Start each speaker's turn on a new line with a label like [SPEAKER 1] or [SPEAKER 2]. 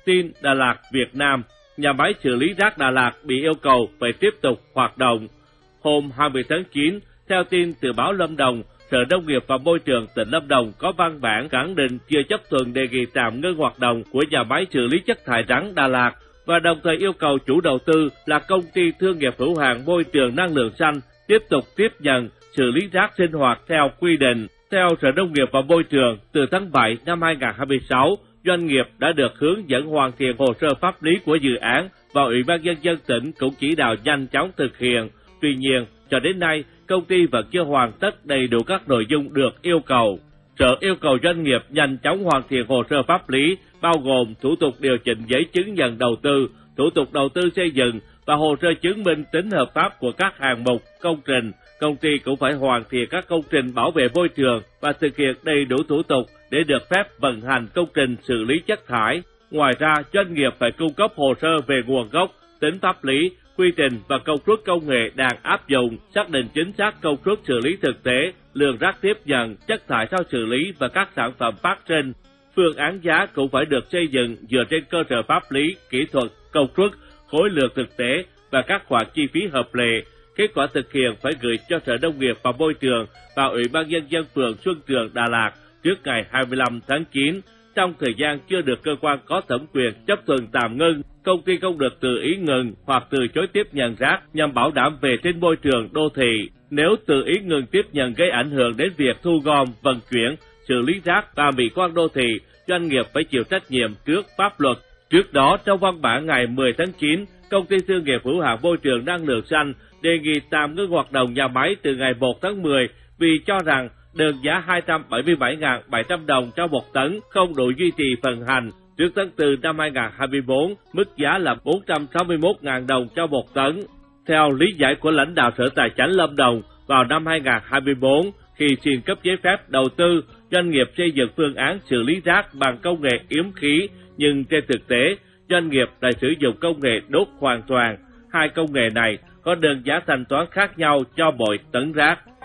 [SPEAKER 1] tin Đà Lạt Việt Nam, nhà máy xử lý rác Đà Lạt bị yêu cầu phải tiếp tục hoạt động. Hôm 20 tháng 9, theo tin từ báo Lâm Đồng, Sở Nông nghiệp và Môi trường tỉnh Lâm Đồng có văn bản khẳng định chưa chấp thuận đề nghị tạm ngưng hoạt động của nhà máy xử lý chất thải rắn Đà Lạt và đồng thời yêu cầu chủ đầu tư là Công ty Thương nghiệp hữu hạn Môi trường Năng lượng xanh tiếp tục tiếp nhận xử lý rác sinh hoạt theo quy định. Theo Sở Nông nghiệp và Môi trường, từ tháng 7 năm 2026, doanh nghiệp đã được hướng dẫn hoàn thiện hồ sơ pháp lý của dự án và Ủy ban Nhân dân tỉnh cũng chỉ đạo nhanh chóng thực hiện. Tuy nhiên, cho đến nay, công ty vẫn chưa hoàn tất đầy đủ các nội dung được yêu cầu. Sở yêu cầu doanh nghiệp nhanh chóng hoàn thiện hồ sơ pháp lý, bao gồm thủ tục điều chỉnh giấy chứng nhận đầu tư, thủ tục đầu tư xây dựng và hồ sơ chứng minh tính hợp pháp của các hạng mục, công trình. Công ty cũng phải hoàn thiện các công trình bảo vệ môi trường và thực hiện đầy đủ thủ tục để được phép vận hành công trình xử lý chất thải. Ngoài ra, doanh nghiệp phải cung cấp hồ sơ về nguồn gốc, tính pháp lý, quy trình và công suất công nghệ đang áp dụng, xác định chính xác công suất xử lý thực tế, lượng rác tiếp nhận, chất thải sau xử lý và các sản phẩm phát sinh. Phương án giá cũng phải được xây dựng dựa trên cơ sở pháp lý, kỹ thuật, công suất, khối lượng thực tế và các khoản chi phí hợp lệ. Kết quả thực hiện phải gửi cho Sở Nông nghiệp và Môi trường và Ủy ban Nhân dân phường Xuân Trường, Đà Lạt trước ngày 25 tháng 9. Trong thời gian chưa được cơ quan có thẩm quyền chấp thuận tạm ngưng, công ty không được tự ý ngừng hoặc từ chối tiếp nhận rác nhằm bảo đảm vệ sinh môi trường đô thị. Nếu tự ý ngừng tiếp nhận gây ảnh hưởng đến việc thu gom, vận chuyển, xử lý rác và mỹ quan đô thị, doanh nghiệp phải chịu trách nhiệm trước pháp luật. Trước đó, trong văn bản ngày 10 tháng 9, Công ty Thương nghiệp hữu hạn Môi trường Năng lượng xanh đề nghị tạm ngưng hoạt động nhà máy từ ngày 1 tháng 10 vì cho rằng đơn giá 277.700 đồng cho 1 tấn không đủ duy trì vận hành. Trước tháng 4 năm 2024, mức giá là 461.000 đồng cho 1 tấn. Theo lý giải của lãnh đạo Sở Tài chánh Lâm Đồng, vào năm 2024, khi xin cấp giấy phép đầu tư, doanh nghiệp xây dựng phương án xử lý rác bằng công nghệ yếm khí, nhưng trên thực tế, doanh nghiệp đã sử dụng công nghệ đốt hoàn toàn. Hai công nghệ này có đơn giá thanh toán khác nhau cho mỗi tấn rác.